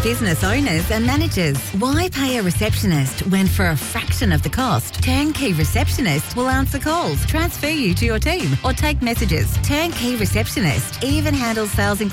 business owners and managers. Why pay a receptionist when for a fraction of the cost, Turnkey Receptionist will answer calls, transfer you to your team or take messages. Turnkey Receptionist even handles sales